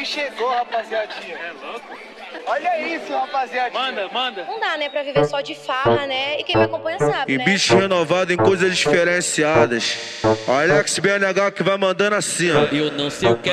que chegou, rapaziadinha. É louco? Olha isso, rapaziadinha. Manda. Não dá, né, pra viver só de farra, né? E quem me acompanha sabe, E né? bicho renovado em coisas diferenciadas. Alex BNH que vai mandando assim, ó. Eu não sei o que